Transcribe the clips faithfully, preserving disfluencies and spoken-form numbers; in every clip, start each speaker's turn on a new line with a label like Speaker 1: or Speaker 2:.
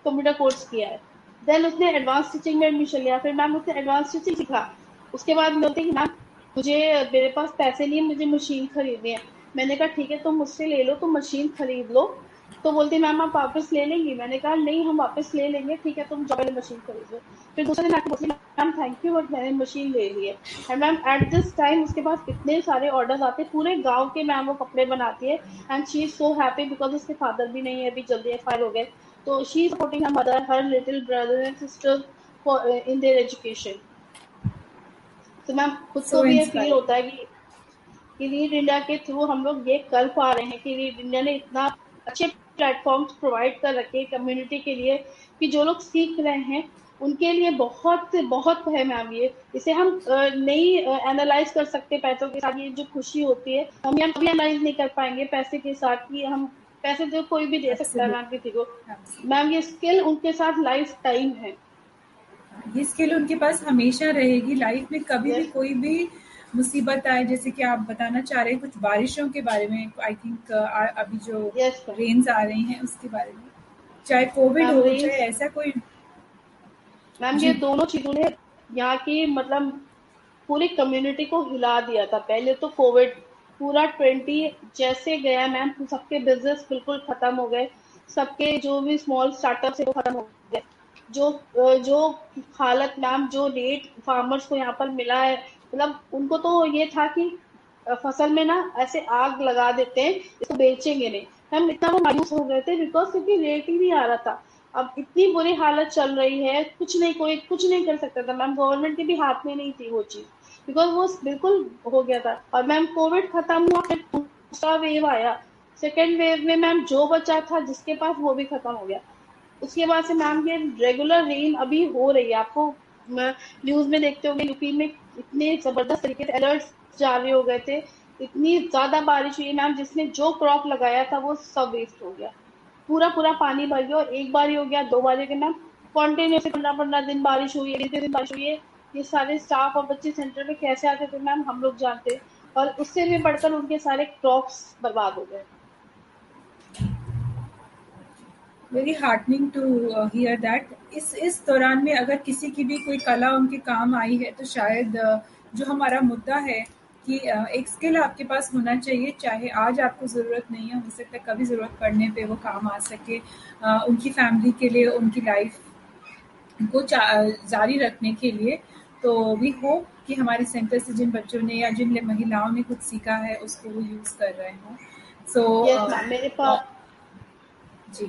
Speaker 1: Computer course किया है, then उसने एडवांस स्टिचिंग में एडमिशन लिया, फिर मैम उसने एडवांस स्टिचिंग सीखा। उसके बाद बोलते कि मैम मुझे मेरे पास पैसे नहीं है, मुझे मशीन खरीदनी है। मैंने कहा ठीक है तुम मुझसे ले लो, तुम मशीन खरीद लो। तो बोलती मैम आप वापस ले लेंगी? मैंने कहा नहीं हम वापस ले लेंगे, ठीक है तुम जाओ मशीन खरीद लो। फिर दूसरे दिन आके बोलती मैम थैंक यू बट मैंने मशीन ले ली है। And ma'am at this time उसके पास इतने सारे ऑर्डर्स आते, पूरे गांव के मैम वो कपड़े बनाती है। And she is so happy because उसके फादर भी नहीं है, अभी जल्दी एक्सपायर हो गए। तो she is supporting her mother, her little brother and sister for in their education. तो मैम खुद
Speaker 2: So
Speaker 1: को भी ये फील
Speaker 2: inspiring.
Speaker 1: होता है कि कि रीड इंडिया के थ्रू हम लोग ये कर पा रहे हैं कि रीड इंडिया ने इतना अच्छे प्लेटफॉर्म्स प्रोवाइड कर रखे कम्युनिटी के लिए, कि जो लोग सीख रहे हैं उनके लिए बहुत बहुत है मैम। ये इसे हम नहीं एनालाइज कर सकते पैसों के साथ। ये जो खुशी होती है हम यहाँ कभी एनालाइज नहीं कर पाएंगे पैसे के साथ, कि हम पैसे तो कोई भी दे सकता है मैम
Speaker 2: Absolutely.
Speaker 1: किसी को।
Speaker 2: Absolutely.
Speaker 1: मैम ये स्किल उनके साथ लाइफ टाइम है।
Speaker 2: ये स्किल उनके पास हमेशा रहेगी लाइफ में, कभी भी
Speaker 1: यस
Speaker 2: कोई भी मुसीबत आए। जैसे कि आप बताना चाह रहे हैं कुछ बारिशों के बारे में, आई थिंक अभी जो
Speaker 1: यस
Speaker 2: रेन्स आ रही हैं उसके बारे में, चाहे कोविड
Speaker 1: मैम
Speaker 2: हो चाहे
Speaker 1: रेंज
Speaker 2: ऐसा कोई।
Speaker 1: मैम ये
Speaker 2: जी
Speaker 1: दोनों चीजों ने यहाँ की मतलब पूरी कम्युनिटी को हिला दिया था। पहले तो कोविड पूरा ट्वेंटी जैसे गया मैम, सबके बिजनेस बिल्कुल खत्म हो गए, सबके जो भी स्मॉल स्टार्टअप है वो खत्म हो गए। जो जो हालत मैम, जो रेट फार्मर्स को यहाँ पर मिला है, मतलब उनको तो ये था कि फसल में ना ऐसे आग लगा देते हैं, इसको बेचेंगे नहीं। हम इतना वो मायूस हो गए थे बिकॉज क्योंकि रेट ही नहीं आ रहा था। अब इतनी बुरी हालत चल रही है, कुछ नहीं, कोई कुछ नहीं कर सकता था मैम, गवर्नमेंट के भी हाथ में नहीं थी वो चीज, बिकॉज वो बिल्कुल हो गया था। और मैम कोविड खत्म हुआ, फिर दूसरा वेव आया, सेकेंड वेव में मैम जो बचा था जिसके पास वो भी खत्म हो गया। उसके बाद से मैम ये रेगुलर रेन अभी हो रही है, आपको न्यूज में देखते होंगे यूपी में इतने जबरदस्त तरीके से अलर्ट जारी हो गए थे, इतनी ज्यादा बारिश हुई मैम, जिसने जो क्रॉप लगाया था वो सब वेस्ट हो गया, पूरा पूरा पानी भर गया। और एक बार ही हो गया, दो बार हो गया मैम, कॉन्टिन्यूसली पंद्रह पंद्रह दिन बारिश हुई है, बीस दिन बारिश हुई है। ये सारे स्टाफ और बच्चे सेंटर में कैसे आते थे मैम हम लोग जानते हैं। और उससे भी बढ़कर उनके सारे क्रॉप्स बर्बाद हो गए।
Speaker 2: Very heartening to here that. इस इस दौरान में अगर किसी की भी कोई कला उनके काम आई है तो शायद uh, जो हमारा मुद्दा है कि uh, एक स्किल आपके पास होना चाहिए, चाहे आज आपको ज़रूरत नहीं है, हो सकता है कभी ज़रूरत पड़ने पे वो काम आ सके uh, उनकी फैमिली के लिए, उनकी लाइफ को जारी रखने के लिए। तो वी होप कि हमारे सेंटर से जिन बच्चों ने या जिन महिलाओं ने कुछ सीखा है उसको वो यूज़ कर रहे हों। सो
Speaker 1: यस मैम मेरे पास
Speaker 2: जी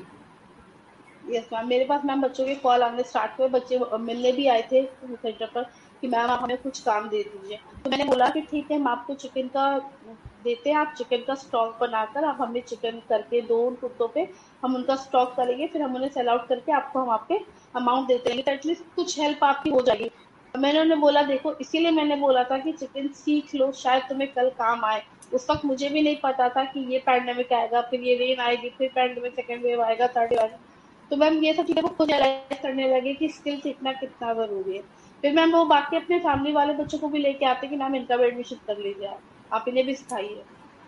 Speaker 1: यस मैम मेरे पास मैम बच्चों के कॉल आने स्टार्ट हुए, बच्चे मिलने भी आए थे सेंटर पर कि मैम आप हमें कुछ काम दे दीजिए। तो मैंने बोला कि ठीक है हम आपको चिकन का देते हैं, आप चिकन का स्टॉक बनाकर आप हमें चिकन करके दो उन कुत्तों पे, हम उनका स्टॉक करेंगे, फिर हम उन्हें सेल आउट करके आपको हम आपके अमाउंट देते रहेंगे, तो एटलीस्ट कुछ हेल्प आपकी हो जाएगी। मैंने उन्हें बोला देखो इसीलिए मैंने बोला था कि चिकन सीख लो, शायद तुम्हें कल काम आए। उस वक्त मुझे भी नहीं पता था कि ये पैंडेमिक आएगा, फिर ये रेन आएगी, फिर पैंडेमिक सेकेंड वेव आएगा, थर्ड वेव आएगा। तो मैम ये सब चीजें को खुद रियलाइज करने लगे कि स्किल सीखना कितना जरूरी है। फिर मैम वो बाकी अपने फैमिली वाले बच्चों को भी लेके आते कि मैम इनका भी एडमिशन कर लीजिए, आप आप इन्हें भी सिखाइए।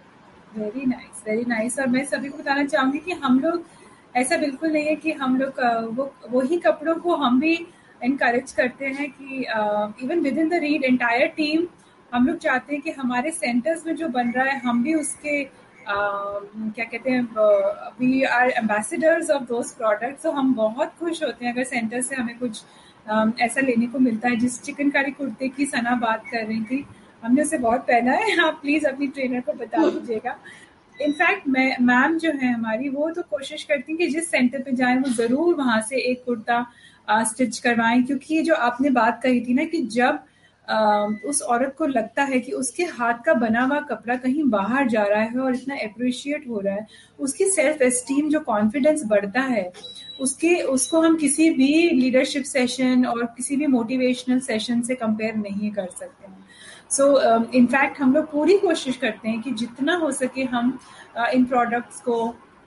Speaker 2: Very nice, very nice. और मैं सभी को बताना चाहूंगी कि हम लोग ऐसा बिल्कुल नहीं है कि हम लोग वो वही कपड़ों को हम भी इनकरेज करते हैं कि even with in the read entire team हम लोग चाहते हैं कि हमारे सेंटर्स में जो बन रहा है हम भी उसके uh, क्या कहते हैं, we are ambassadors of those products. तो हम बहुत खुश होते हैं अगर सेंटर से हमें कुछ um, ऐसा लेने को मिलता है। जिस चिकनकारी कुर्ते की सना बात कर रही थी, हमने उसे बहुत पहना है, आप प्लीज अपनी ट्रेनर को बता दीजिएगा। इनफैक्ट मैं मैम जो है हमारी वो तो कोशिश करती हैं कि जिस सेंटर पे जाएं वो जरूर वहां से एक कुर्ता स्टिच करवाएं, क्योंकि ये जो आपने बात कही थी ना कि जब आ, उस औरत को लगता है कि उसके हाथ का बना हुआ कपड़ा कहीं बाहर जा रहा है और इतना अप्रिशिएट हो रहा है, उसकी सेल्फ एस्टीम, जो कॉन्फिडेंस बढ़ता है, उसके उसको हम किसी भी लीडरशिप सेशन और किसी भी मोटिवेशनल सेशन से कंपेयर नहीं कर सकते हैं। सो इनफैक्ट हम लोग पूरी कोशिश करते हैं कि जितना हो सके हम uh, इन प्रोडक्ट्स को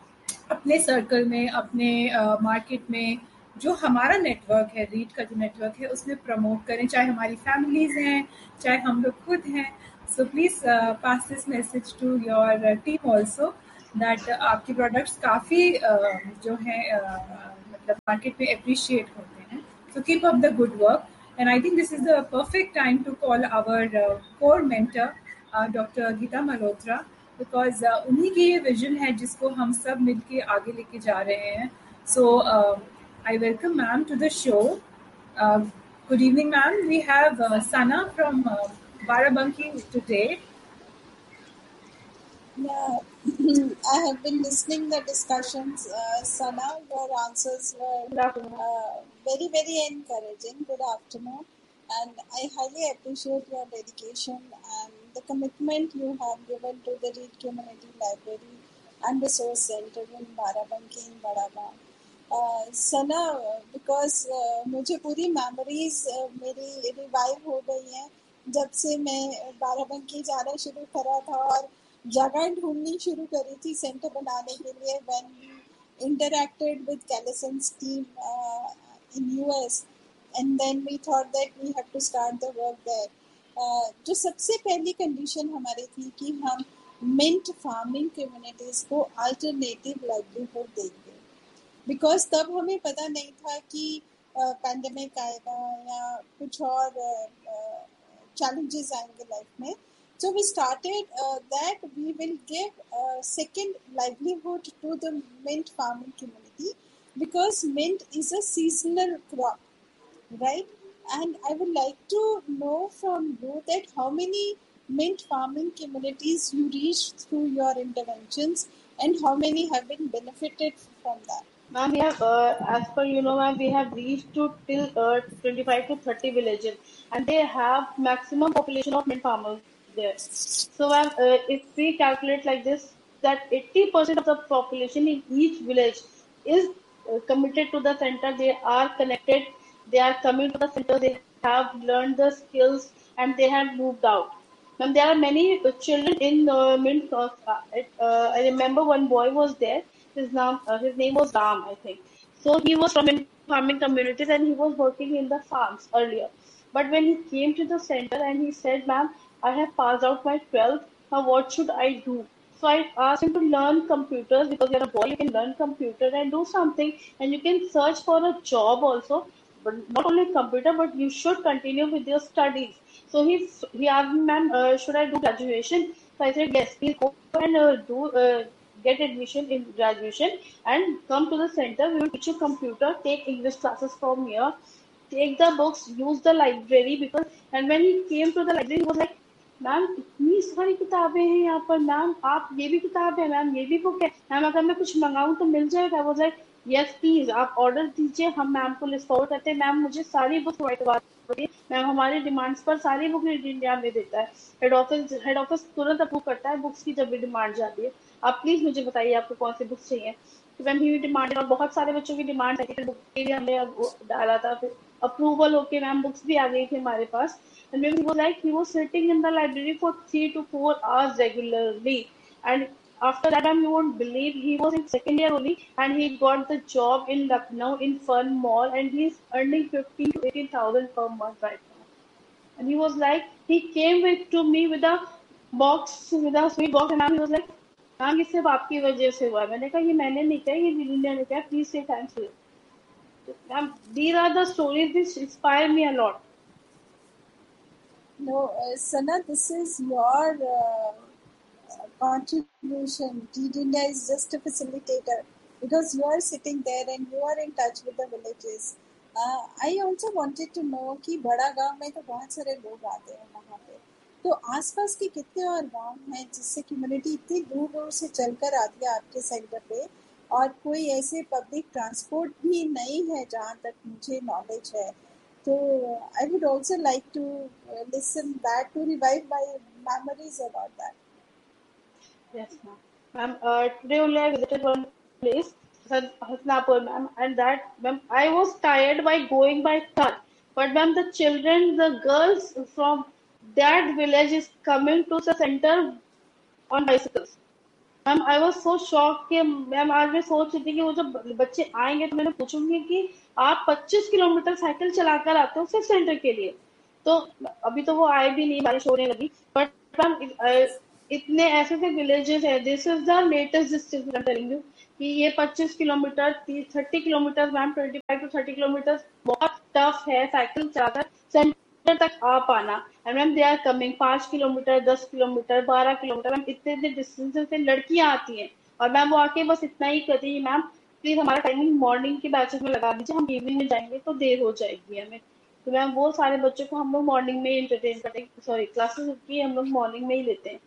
Speaker 2: अपने सर्कल में, अपने मार्केट uh, में जो हमारा नेटवर्क है, रीड का जो नेटवर्क है, उसमें प्रमोट करें, चाहे हमारी फैमिलीज हैं, चाहे हम लोग खुद हैं। So please pass this message to your team also that आपके प्रोडक्ट्स काफ़ी uh, जो है uh, मतलब मार्केट में अप्रिशिएट होते हैं. So keep up the good work. And I think this is the perfect time to call our uh, core mentor, uh, Doctor Geeta Malhotra, because uh, उन्हीं की ये विजन है जिसको हम सब मिलके आगे लेके जा रहे हैं. So uh, I welcome ma'am to the show. Uh, good evening, ma'am. We have uh, Sana from uh, Barabanki today.
Speaker 3: Yeah, I have been listening the discussions. Uh, Sana, your answers were
Speaker 1: Good afternoon.
Speaker 3: uh, very, very encouraging. Good afternoon. And I highly appreciate your dedication and the commitment you have given to the Reed Community Library and Resource Center in Barabanki in Badagaon. Uh, Sana, because uh, मुझे पूरी memories uh, मेरी revive हो गई हैं जब से मैं बाराबंकी जाना शुरू करा था और जगह ढूंढनी शुरू करी थी सेंटर बनाने के लिए. when we interacted with Callison's team uh, in U S and then we thought that we have to start the work there. uh, जो सबसे पहली कंडीशन हमारी थी कि हम मिंट फार्मिंग कम्युनिटीज को अल्टरनेटिव लाइवलीहुड देंगे, बिकॉज तब हमें पता नहीं था कि पैंडेमिक uh, आएगा या कुछ और चैलेंजेस uh, uh, आएंगे लाइफ में. So we started uh, that we will give a second livelihood to the mint farming community because mint is a seasonal crop, right? And I would like to know from you that how many mint farming communities you reached through your interventions and how many have been benefited from that.
Speaker 1: Ma'am, we have, uh, as per you know, ma'am, we have reached to till uh, twenty-five to thirty villages, and they have maximum population of mint farmers there. So, ma'am, uh, if we calculate like this, that eighty percent of the population in each village is uh, committed to the center. They are connected. They are coming to the center. They have learned the skills, and they have moved out. Ma'am, there are many uh, children in uh, mint. Uh, uh, I remember one boy was there. His name, uh, his name was Ram, I think. So he was from in farming communities and he was working in the farms earlier. But when he came to the center and he said, "Ma'am, I have passed out my twelfth. Now what should I do?" So I asked him to learn computers because you're a boy. You can learn computer and do something, and you can search for a job also. But not only computer, but you should continue with your studies. So he he asked me, "Ma'am, uh, should I do graduation?" So I said, "Yes, please go and uh, do." Uh, get admission in graduation and come to the center. We will teach you computer, take English classes from here, take the books, use the library. Because and when he came to the library, he was like, "ma'am इतनी सारी किताबें हैं यहाँ पर, ma'am आप ये भी किताब है, मैम ये भी बुक है, मैम अगर मैं कुछ मंगाऊँ तो मिल जाएगा." I was like, "Yes please आप ऑर्डर दीजिए, हम मैम को लिस्ट फॉरवर्ड करते हैं, मैम मुझे सारी बुक प्रोवाइड करवा दीजिए, मैम हमारे डिमांड्स पर सारी बुक इंडिया में देता है, हेड ऑफिस हेड ऑफिस तुरंत अप्रूव करता है बुक्स की जब भी डिमांड जाती है, आप प्लीज मुझे बताइए आपको कौन सी बुक्स चाहिए." तो मैम ही डिमांडेड और बहुत सारे बच्चों की डिमांड है, बुक के लिए हमने डाला था, फिर अप्रूवल होके मैम बुक्स भी आ गई थी हमारे पास. And when he was like, he was sitting in the library for three to four hours regularly. And after that, um, you won't believe, he was in second year only, and he got the job in Lucknow in Fun Mall, and he's earning fifteen to eighteen thousand per month right now. And he was like, he came with to me with a box, with a sweet box, and he was like, "ma'am ये सिर्फ आपकी वजह से हुआ है." मैंने कहा, "ये मैंने नहीं कहा, ये दीदी ने कहा, प्लीज से thanks to you." Ma'am, these are the stories which inspire me a lot.
Speaker 3: No, uh, Sana, this is your uh, contribution. Reed India is just a facilitator because you are sitting there and you are in touch with the villages. Uh, I also wanted to know कि बड़ा गांव में तो बहुत सारे लोग आते हैं वहाँ पे, तो आसपास के कितने और गांव हैं जिससे कम्युनिटी इतनी दूर दूर से चलकर आती है आपके सेंटर पे, और कोई ऐसे पब्लिक ट्रांसपोर्ट भी नहीं है जहाँ तक मुझे नॉलेज है. So I would also like to uh, listen that to revive my memories about that.
Speaker 1: Yes, ma'am. Ma'am, uh, today only I visited one place, Hasnapur, ma'am, and that, ma'am, I was tired by going by car. But, ma'am, the children, the girls from that village is coming to the center on bicycles. Ma'am I was so shock कि ma'am आज मैं सोच रही थी कि वो जब बच्चे आएंगे तो मैंने पूछूंगी कि आप पच्चीस किलोमीटर साइकिल चलाकर आते हो सिर्फ सेंटर के लिए. तो अभी तो वो आए भी नहीं, बारिश होने लगी, बट मैम इतने ऐसे ऐसे विलेजेस है, this is the latest distance I am telling you कि ये पच्चीस kilometre, thirty kilometre ma'am, twenty five to thirty kilometre बहुत टफ है साइकिल चलाकर सेंटर तक आ पाना। And ma'am they are coming पांच किलोमीटर, दस किलोमीटर, बारह किलोमीटर, मैम इतने इतने डिस्टेंस से लड़कियां आती हैं और मैम वो आके बस इतना ही कहती है, मैम प्लीज हमारा टाइमिंग मॉर्निंग के बैचेस में लगा दीजिए, हम इवनिंग में जाएंगे तो देर हो जाएगी हमें। तो मैम वो सारे बच्चों को हम लोग मॉर्निंग में इंटरटेन करते हैं, सॉरी क्लासेस की हम लोग मॉर्निंग में ही लेते हैं।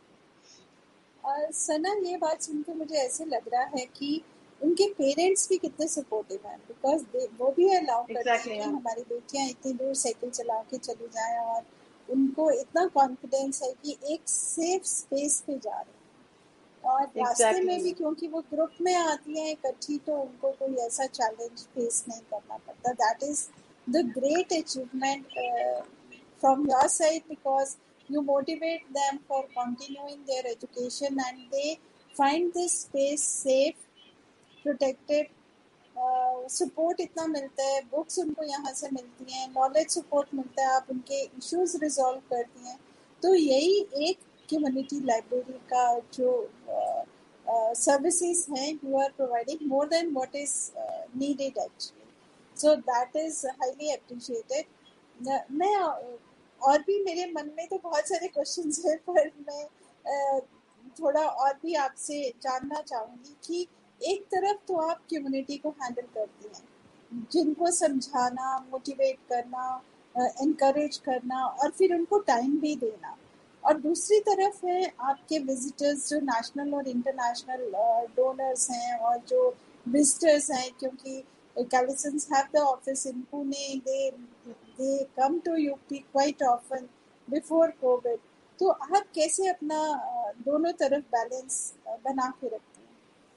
Speaker 3: और सना, ये बात सुनकर मुझे ऐसे लग रहा है कि उनके पेरेंट्स भी कितने सपोर्टिव हैं, बिकॉज वो भी अलाउ करते हैं
Speaker 1: एग्जैक्टली
Speaker 3: कि
Speaker 1: मैम,
Speaker 3: हमारी बेटियां इतनी दूर साइकिल चला के चली जाएं और उनको इतना कॉन्फिडेंस है कि एक सेफ स्पेस पे जा रहे हैं। और रास्ते में
Speaker 1: एग्जैक्टली
Speaker 3: भी क्योंकि वो ग्रुप में आती हैं इकट्ठी, तो उनको कोई ऐसा चैलेंज फेस नहीं करना पड़ता। That is the great achievement from your side, because you motivate them for continuing their education and they find this space safe, protected. Support uh, इतना मिलता है, बुक्स उनको यहाँ से मिलती हैं, नॉलेज सपोर्ट मिलता है, आप उनके इश्यूज रिजॉल्व करती हैं। तो यही एक कम्युनिटी लाइब्रेरी का जो सर्विसेज uh, uh, हैं, you are providing more than what is needed actually, so that is highly appreciated. मैं uh, और भी मेरे मन में तो बहुत सारे क्वेश्चंस हैं, पर मैं uh, थोड़ा और भी आपसे जानना चाहूँगी कि एक तरफ तो आप कम्युनिटी को हैंडल करती हैं, जिनको समझाना, मोटिवेट करना, इनकरेज uh, करना और फिर उनको टाइम भी देना, और दूसरी तरफ है आपके विजिटर्स जो नेशनल और इंटरनेशनल डोनर्स हैं और जो विजिटर्स हैं, क्योंकि Calisons have the office in Pune, they they come to U P quite often before COVID. तो आप कैसे अपना दोनों तरफ बैलेंस बना के रखते हैं?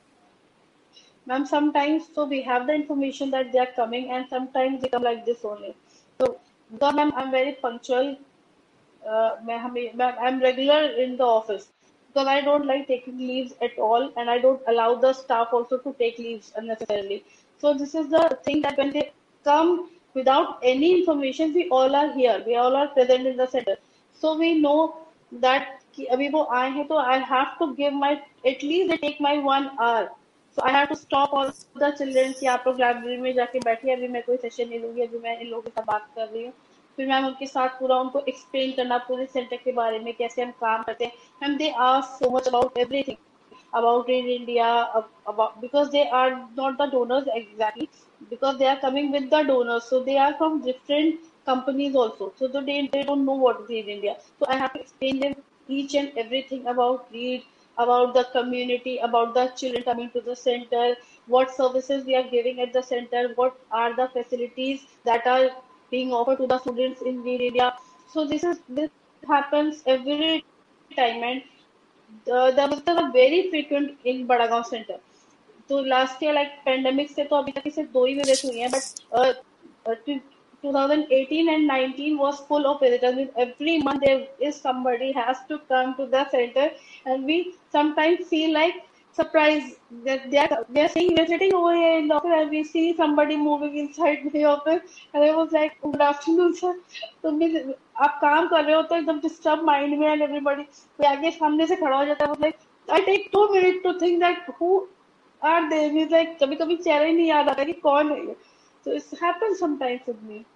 Speaker 1: Ma'am sometimes so we have the information that they are coming and sometimes they come like this only. So because ma'am I'm very punctual, uh, मैं हमें मैं I'm regular in the office because I don't like taking leaves at all and I don't allow the staff also to take leaves unnecessarily. So this is the thing that when they come without any information, we all are here, we all are present in the center. So we know that कि अभी वो आए हैं तो I have to give my at least they take my one hour. So I have to stop all the children कि आप लोग library में जाके बैठिए, अभी मैं कोई सेशन नहीं लूंगी, अभी मैं इन लोगों के साथ बात कर रही हूँ। फिर मैम उनके साथ पूरा उनको एक्सप्लेन करना पूरे सेंटर के बारे में, कैसे हम काम करते हैं। Ma'am they ask so much about everything about in India, about because they are not the donors exactly, because they are coming with the donors, so they are from different companies also, so they they don't know what is in India. So I have to explain them each and everything about READ, about the community, about the children coming to the center, what services we are giving at the center, what are the facilities that are being offered to the students in READ India. So this is this happens every time, and the, the visitors are very frequent in Badagaon Center. तो last year like pandemic से तो अभी तक सिर्फ दो ही visit हुई हैं, but twenty eighteen and nineteen was full of visitors. With every month there is somebody has to come to the center, and we sometimes feel like surprised that they are they are saying we're sitting over here in the office and we see somebody moving inside the office, and I was like, good afternoon sir. तो भी आप काम कर रहे हो तो एकदम disturb mind में, एंड एवरीबडी कोई आगे सामने से खड़ा हो जाता है, वो like I take to minute to think that who are they, means like कभी कभी चेहरा ही नहीं याद आता कि कौन है ये। So it happens sometimes with me.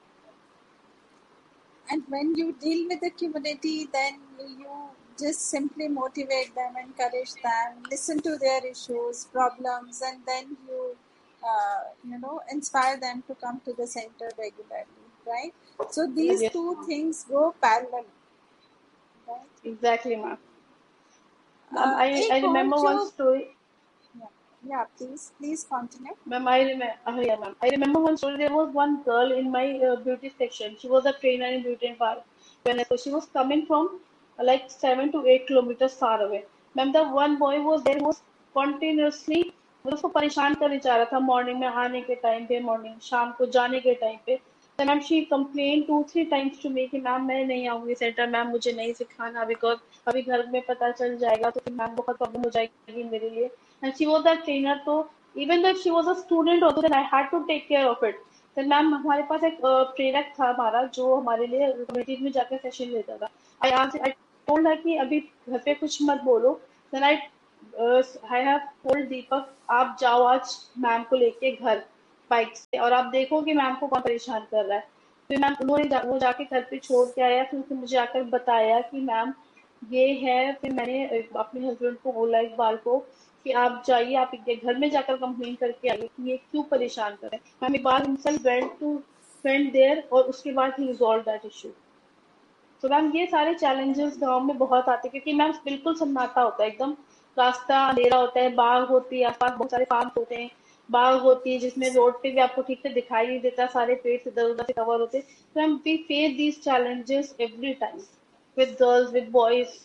Speaker 3: And when you deal with the community, then you just simply motivate them, encourage them, listen to their issues, problems, and then you, uh, you know, inspire them to come to the center regularly, right? So these
Speaker 1: Yes,
Speaker 3: two
Speaker 1: ma'am.
Speaker 3: things go parallel, right?
Speaker 1: Exactly, ma'am. Ma'am,
Speaker 3: Uh,
Speaker 1: I, I
Speaker 3: एक और
Speaker 1: remember
Speaker 3: जो,
Speaker 1: one story.
Speaker 3: yeah, yeah, please, please continue.
Speaker 1: Ma'am, I remember. Uh, yeah, ma'am. I remember one story. There was one girl in my uh, beauty section. She was a trainer in beauty and parlor. When I, so she was coming from uh, like seven to eight kilometers far away. Ma'am, the one boy was there who was continuously मतलब उसको परेशान करने चाह रहा था, morning में आने के टाइम पे, मॉर्निंग शाम को जाने के टाइम पे। तो ma'am she complain to three times to me कि मैम मैं नहीं आऊंगी सेंटर, मैम मुझे नहीं सिखाना, बिकॉज अभी घर में पता चल जाएगा तो फिर मैम बहुत प्रॉब्लम हो जाएगी मेरे लिए। And she was the trainer, तो even though she was a student also, then I had to take care of it. then ma'am हमारे पास एक प्रेरक था हमारा जो हमारे लिए कम्युनिटीज में जाकर सेशन लेता था। I asked I told her कि अभी घर पे कुछ मत बोलो. Then I uh, I have told दीपक आप जाओ आज मैम को लेके घर बाइक से और आप देखो कि मैम को कौन परेशान कर रहा है. फिर मैम उन्होंने जा, वो जाके घर पे छोड़ के आया. फिर उसने मुझे आकर बताया कि मैम ये है. फिर मैंने अ, अपने हस्बैंड को बोला इकबाल को कि आप जाइए, आप इनके घर में जाकर कंप्लेन करके आइए कि ये क्यों परेशान कर रहे हैं. Ma'am Iqbal himself went to went there और उसके बाद ही रिजॉल्व दैट इशू. तो मैम ये सारे चैलेंजेस गांव में बहुत आते हैं क्योंकि मैम बिल्कुल सन्नाटा होता है एकदम. रास्ता अंधेरा होता है, बाग होती है, आसपास बहुत सारे फार्म होते हैं, बाग होती है जिसमें रोड पे भी आपको ठीक से दिखाई नहीं देता, सारे पेड़ इधर उधर से कवर होते हैं. तो ma'am we face these challenges every time with girls with boys.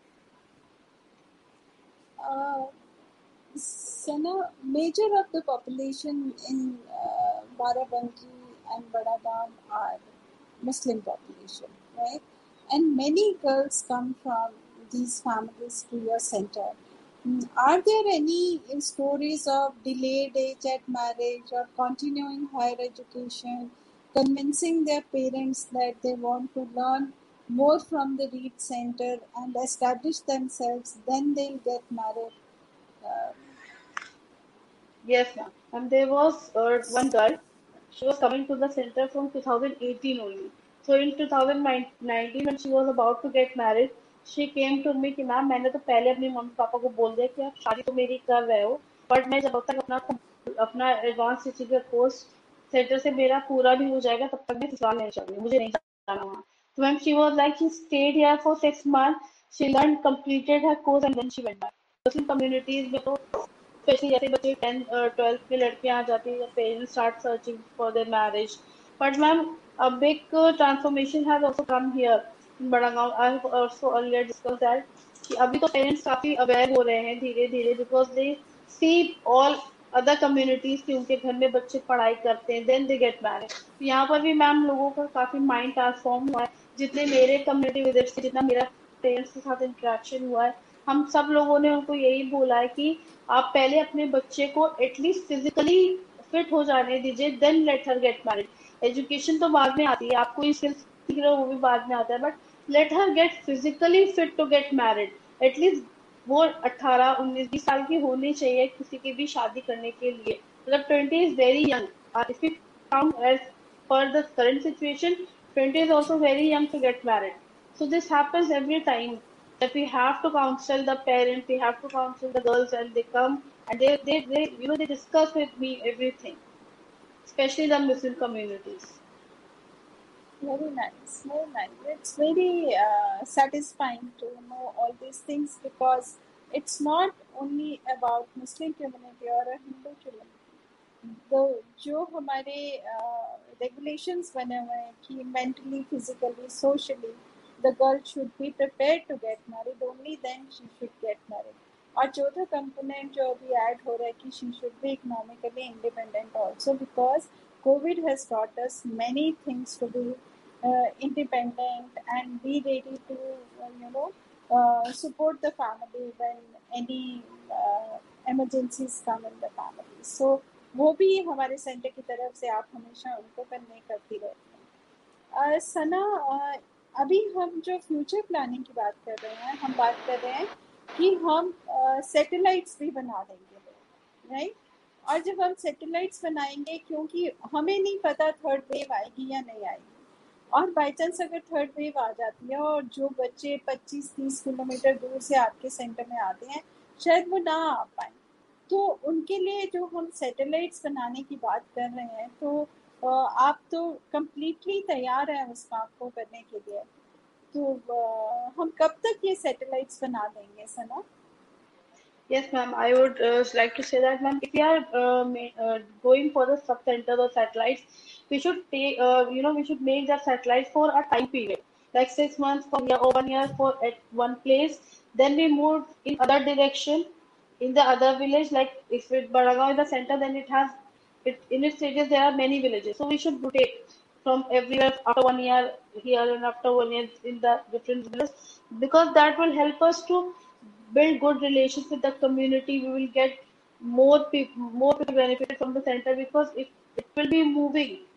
Speaker 3: Uh, Sana, major of the population in uh, Barabanki and Badagaon are Muslim population, right? And many girls come from these families to your center. Mm, Are there any stories of delayed age at marriage or continuing higher education, convincing their parents that they want to learn more from the Reed Center and establish themselves, then they'll get married? Uh,
Speaker 1: Yes, ma'am. And there was uh, one girl. She was coming to the center from two thousand eighteen only. So in two thousand nineteen, when she was about to get married, she came to me कि ma'am मैंने तो पहले अपने mummy papa को बोल दिया कि आप शादी तो मेरी कर रहे हो, बट मैं जब तक अपना अपना एडवांस टीचिंग का कोर्स सेंटर से मेरा पूरा भी हो जाएगा तब तक मैं ससुराल नहीं जाऊंगी, मुझे नहीं जाना वहाँ. तो ma'am she was like she state here for six month. She learn completed her course and then she went back. Muslim communities में तो स्पेशली जैसे बच्चे टेंथ ट्वेल्थ में लड़कियां आ जाती है, parents start searching for their marriage. But ma'am a big uh, transformation has also come here in Badagaon. I have also earlier discussed that कि अभी तो पेरेंट्स काफी अवेयर हो रहे हैं धीरे धीरे because they see all other communities की उनके घर में बच्चे पढ़ाई करते हैं देन दे गेट मैरिड. तो यहाँ पर भी मैम लोगों का काफी माइंड ट्रांसफॉर्म हुआ है. जितने मेरे कम्युनिटी विजिट से जितना मेरा पेरेंट्स के साथ इंटरेक्शन हुआ है, हम सब लोगों ने उनको यही बोला है कि आप पहले अपने बच्चे को एटलीस्ट फिजिकली फिट हो जाने दीजिए, then let her get married. Education तो बाद में आती है, आप कोई स्किल्स सीख रहे हो वो भी बाद में आता है, but let her gate physically fit to get married. At least वो अट्ठारह उन्नीस बीस साल की होनी चाहिए किसी की भी शादी करने के लिए. मतलब twenty is very young. If you count as per the current situation, twenty is also very young to get married. So this happens every time that we have to counsel the parents, we have to counsel the girls, and they come and they, they, they you know, they discuss with me everything, especially the Muslim communities.
Speaker 3: Very nice, very nice. It's very uh, satisfying to know all these things because it's not only about Muslim community or a Hindu community. तो जो हमारे regulations बने हुए हैं कि mentally, physically, socially the girl should be prepared to get married, only then she should get married. और चौथा component जो अभी ऐड हो रहा है कि she should be economically independent also because Covid has taught us many things to be uh, independent and be ready to uh, you know uh, support the family when any uh, emergencies come in the family. So वो भी हमारे centre की तरफ से आप हमेशा उनको convey करती रहती हैं. सना, uh, अभी हम जो फ्यूचर प्लानिंग की बात कर रहे हैं, हम बात कर रहे हैं कि हम सैटेलाइट्स uh, भी बना देंगे, राइट? और जब हम सैटेलाइट्स बनाएंगे, क्योंकि हमें नहीं पता थर्ड वेव आएगी या नहीं आएगी, और बाई चांस अगर थर्ड वेव आ जाती है और जो बच्चे पच्चीस तीस किलोमीटर दूर से आपके सेंटर में आते हैं शायद वो ना आ पाए, तो उनके लिए जो हम सैटेलाइट्स बनाने की बात कर रहे हैं, तो आप तो कम्प्लीटली तैयार हैं उस काम को करने के लिए. तो हम कब तक ये सैटेलाइट्स बना देंगे सना?
Speaker 1: Yes, ma'am. I would uh, like to say that, ma'am, if we are uh, ma- uh, going for the sub center or satellites, we should take, uh, you know, we should make that satellite for a time period, like six months for year or one year for at one place. Then we move in other direction in the other village. Like if it Baragaon is the center, then it has it in its stages there are many villages. So we should rotate from everywhere after one year here and after one year in the different villages because that will help us to build good relations with the community. We will get more people more people benefited from the center because if it will be moving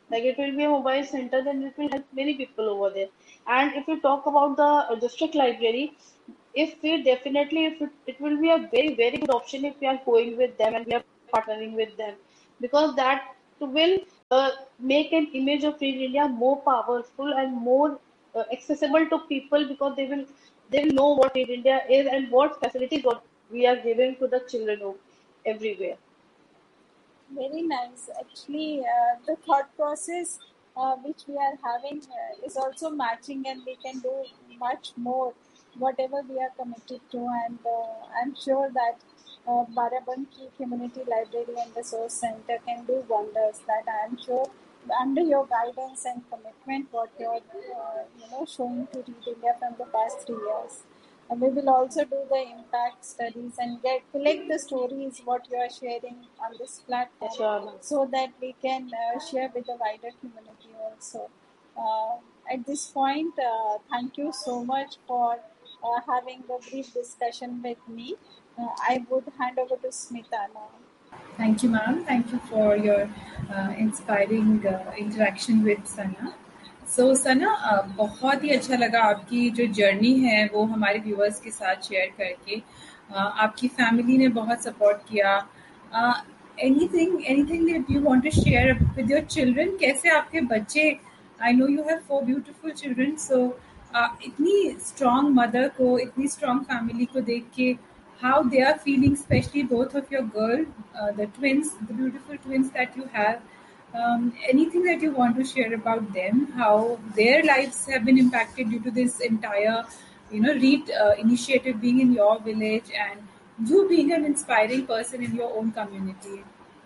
Speaker 1: Like it will be a mobile center, then it will help many people over there. And if you talk about the uh, district library, if we definitely, if it, it will be a very, very good option if we are going with them and we are partnering with them, because that will uh, make an image of Free India more powerful and more uh, accessible to people, because they will they will know what Free India is and what facilities what we are giving to the children of everywhere.
Speaker 3: Very nice. Actually, uh, the thought process uh, which we are having uh, is also matching, and we can do much more whatever we are committed to. And uh, I'm sure that uh, Barabanki Community Library and Resource Center can do wonders. That I'm sure under your guidance and commitment, what you're uh, you know showing to Read India from the past three years. Uh, we will also do the impact studies and get collect the stories what you are sharing on this platform,
Speaker 1: Sure, ma'am.
Speaker 3: so that we can uh, share with the wider community also. Uh, at this point, uh, thank you so much for uh, having a brief discussion with me. Uh, I would hand over to Smita now.
Speaker 2: Thank you, ma'am. Thank you for your uh, inspiring uh, interaction with Sana. So Sana, uh, बहुत ही अच्छा लगा आपकी जो journey है वो हमारे viewers के साथ शेयर करके. uh, आपकी फैमिली ने बहुत सपोर्ट किया. Anything anything that you want to share with your children? कैसे आपके बच्चे, I know you have four beautiful children, सो इतनी स्ट्रॉन्ग मदर को, इतनी स्ट्रॉन्ग फैमिली को देख के how they are feeling, especially both of your girl, uh, the twins, the beautiful twins that you have. Um, anything that you want to share about them, how their lives have been impacted due to this entire, you know, READ uh, initiative being in your village, and you being an inspiring person in your own community.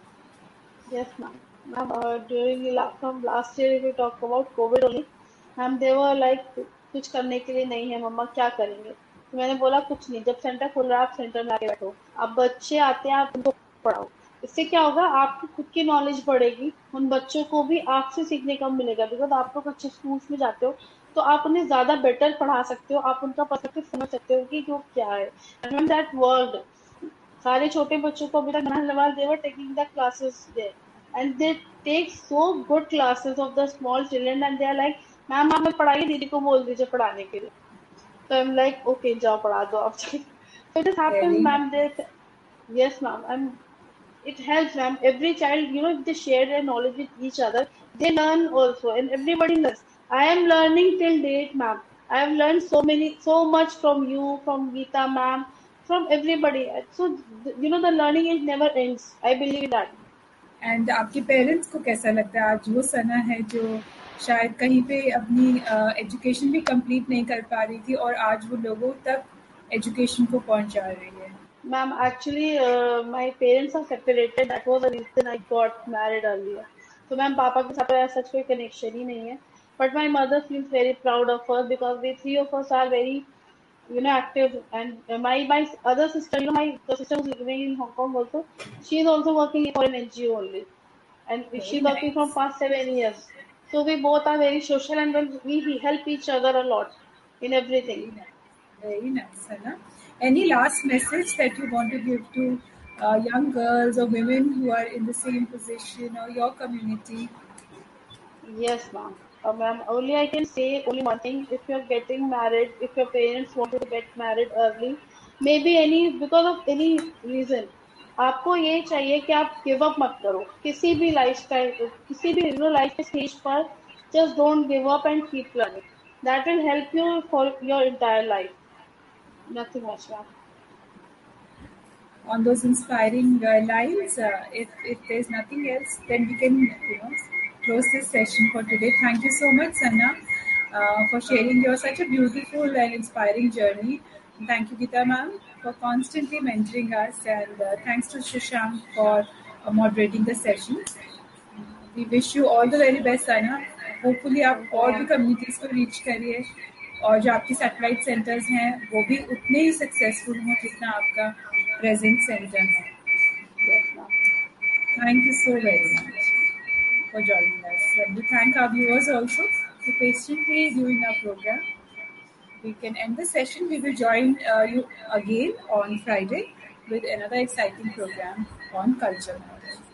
Speaker 1: Yes, ma'am. Ma'am, uh, during the la- from last year, if we talk about COVID only, ma'am, they were like कुछ करने के लिए नहीं है मम्मा, क्या करेंगे? तो मैंने बोला कुछ नहीं, जब सेंटर खुल रहा है आप सेंटर में आके बैठो, अब बच्चे आते हैं आप उनको पढ़ाओ. इससे क्या होगा, आपकी खुद की नॉलेज बढ़ेगी, उन बच्चों को भी आपसे सीखने का मिलेगा, बिकॉज आप लोग अच्छे स्कूल्स में जाते हो तो आप उन्हें ज्यादा बेटर पढ़ा सकते हो, आप उनका पर्सपेक्टिव समझ सकते हो कि वो क्या है. एंड दैट वर्ल्ड, सारे छोटे बच्चों को अभी तक they were taking the classes there, and they take so good classes of the small children, and they are like, ma'am आप मैं पढ़ाइए, दीदी को बोल दीजिए पढ़ाने के लिए. So I'm like, okay, जाओ पढ़ा दो आप. So it has happened,
Speaker 2: Very
Speaker 1: ma'am. That yes, ma'am. And it helps, ma'am. Every child, you know, if they share their knowledge with each other, they learn also, and everybody learns. I am learning till date, ma'am. I have learned so many, so much from you, from Geeta, ma'am, from everybody. So you know, the learning is never ends. I believe in that.
Speaker 2: And आपके parents को कैसा लगता है आज वो सना है जो शायद कहीं पे अपनी एजुकेशन भी कंप्लीट नहीं कर पा रही थी और आज वो लोगों तक एजुकेशन को पहुंचा रही है?
Speaker 1: Ma'am, actually, uh, my parents are separated. That was the reason I got married earlier. So, ma'am, पापा के साथ ऐसा such कोई connection ही नहीं है. But my mother feels very proud of us because we three of us are very, you know, active. And uh, my my other sister, you know, my the sister who's living in Hong Kong also, she's also working for an N G O only, and
Speaker 2: very
Speaker 1: she's working from
Speaker 2: nice.
Speaker 1: past seven years. So we both are very social, and when we we help each other a lot in everything.
Speaker 2: Very nice. Very nice, Sana. Any last message that you want to give to uh, young girls or women who are in the same position or your community?
Speaker 1: Yes, ma'am. Uh, ma'am, only I can say only one thing. If you're getting married, if your parents want you to get married early, maybe any because of any reason, आपको ये चाहिए कि आप give up मत करो किसी भी life style, किसी भी यू नो लाइफ के स्टेज पर. Just don't give up and keep learning. That will help you for your entire life. Nothing much, ma'am.
Speaker 2: On those inspiring uh, lines, uh, if, if there's nothing else, then we can, you know, close this session for today. Thank you so much, Sana, uh, for sharing your such a beautiful and inspiring journey. And thank you, Geeta ma'am, for constantly mentoring us. And uh, thanks to Shashank for uh, moderating the session. We wish you all the very best, Sana. Hopefully आप और भी communities को reach करिए और जो आपके satellite centers हैं वो भी उतने ही successful हों जितना आपका present center है.
Speaker 1: Yes, ma'am.
Speaker 2: Thank you so very much for joining us. And we thank our viewers also for patiently viewing our program. We can end the session. We will join uh, you again on Friday with another exciting program on culture.